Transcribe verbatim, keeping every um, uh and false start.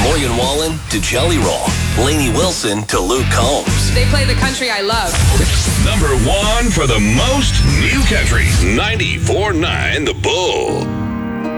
Morgan Wallen to Jelly Roll. Lainey Wilson to Luke Combs. They play the country I love. Number one for the most new country. ninety-four point nine The Bull.